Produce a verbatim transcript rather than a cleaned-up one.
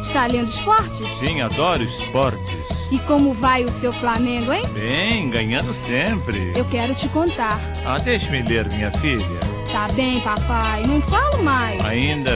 Está lendo esportes? Sim, adoro esportes. E como vai o seu Flamengo, hein? Bem, ganhando sempre. Eu quero te contar. Ah, deixe-me ler, minha filha. Tá bem, papai. Não falo mais. Ainda